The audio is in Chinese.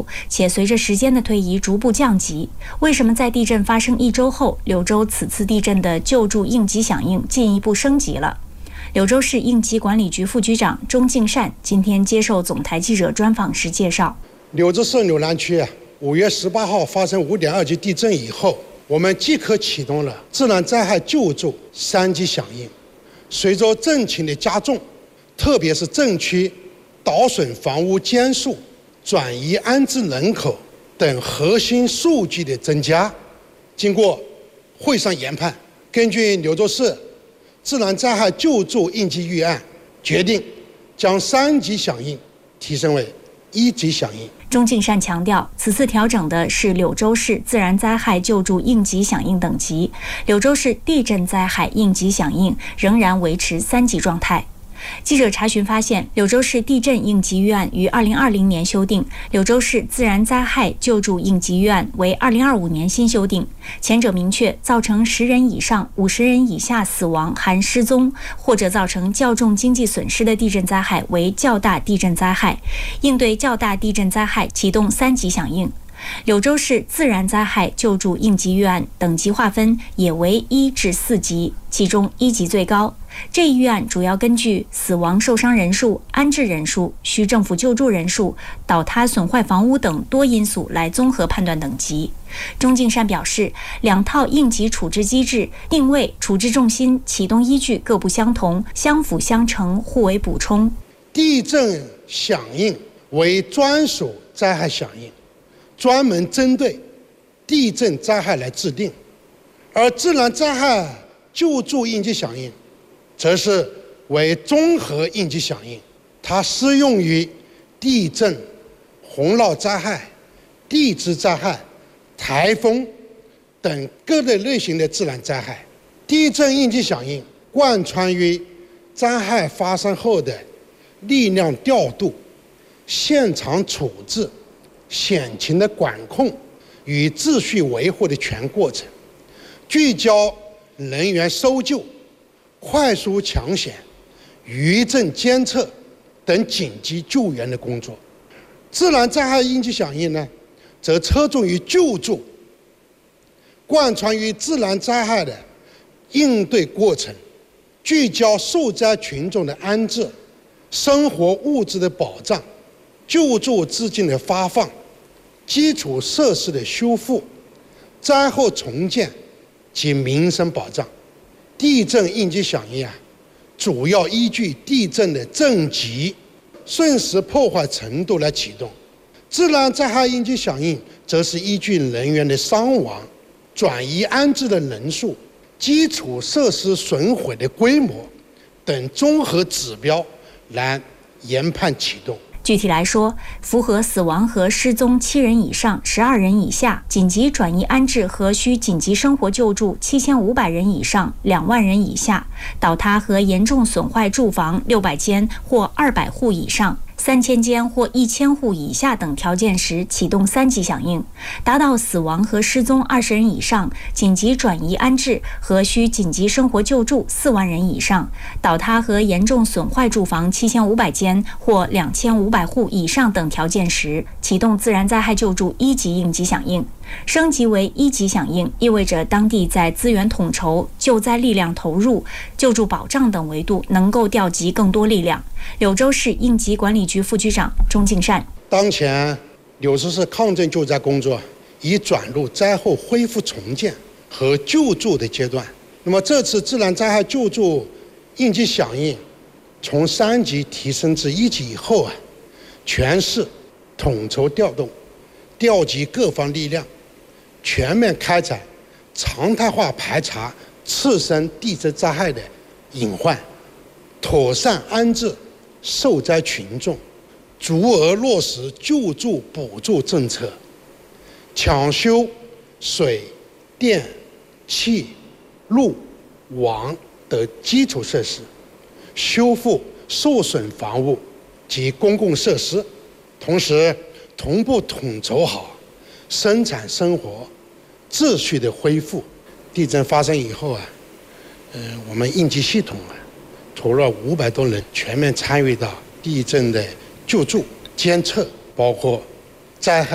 且随着时间的推移逐步降级。为什么在地震发生1周后，柳州此次地震的救助应急响应进一步升级了？柳州市应急管理局副局长钟敬善今天接受总台记者专访时介绍， 柳州市柳南区5月18号发生5.2级地震以后，我们即刻启动了自然灾害救助3级响应。随着震情的加重，特别是震区倒损房屋间数、转移安置人口等核心数据的增加，经过会上研判，根据柳州市自然灾害救助应急预案，决定将3级响应提升为1级响应。 钟敬善强调，此次调整的是柳州市自然灾害救助应急响应等级，柳州市地震灾害应急响应仍然维持3级状态。记者查询发现，柳州市地震应急预案于2020年修订，柳州市自然灾害救助应急预案为2025年新修订。前者明确，造成10人以上50人以下死亡含失踪，或者造成较重经济损失的地震灾害为较大地震灾害，应对较大地震灾害启动3级响应。柳州市自然灾害救助应急预案等级划分也为1至4级，其中1级最高。这一预案主要根据死亡受伤人数、安置人数、需政府救助人数、倒塌损坏房屋等多因素来综合判断等级。钟敬善表示，2套应急处置机制定位、处置重心、启动依据各不相同，相辅相成，互为补充。 地震响应为专属灾害响应，专门针对地震灾害来制定，而自然灾害救助应急响应则是为综合应急响应，它适用于地震、洪涝灾害、地质灾害、台风等各类型的自然灾害。地震应急响应贯穿于灾害发生后的力量调度、现场处置、险情的管控与秩序维护的全过程，聚焦人员搜救、快速抢险、余震监测等紧急救援的工作。自然灾害应急响应呢，则侧重于救助，贯穿于自然灾害的应对过程，聚焦受灾群众的安置、生活物资的保障、救助资金的发放、基础设施的修复、灾后重建及民生保障。地震应急响应主要依据地震的震级、瞬时破坏程度来启动；自然灾害应急响应则是依据人员的伤亡、转移安置的人数、基础设施损毁的规模等综合指标来研判启动。 具体来说，符合死亡和失踪7人以上、12人以下，紧急转移安置和需紧急生活救助7500人以上、2万人以下，倒塌和严重损坏住房600间或200户以上、3000间或1000户以下等条件时启动3级响应，达到死亡和失踪20人以上、紧急转移安置和需紧急生活救助4万人以上、倒塌和严重损坏住房7500间或2500户以上等条件时启动自然灾害救助1级应急响应。升级为1级响应意味着当地在资源统筹、救灾力量投入、救助保障等维度能够调集更多力量。柳州市应急管理局副局长钟敬善： 当前柳州市抗震救灾工作已转入灾后恢复重建和救助的阶段。那么这次自然灾害救助应急响应从3级提升至1级以后全市统筹调动、调集各方力量，全面开展常态化排查次生地质灾害的隐患，妥善安置受灾群众，足额落实救助补助政策，抢修水电气路网等基础设施，修复受损房屋及公共设施，同时同步统筹好生产生活秩序的恢复。地震发生以后我们应急系统投入了500多人，全面参与到地震的救助、监测，包括灾害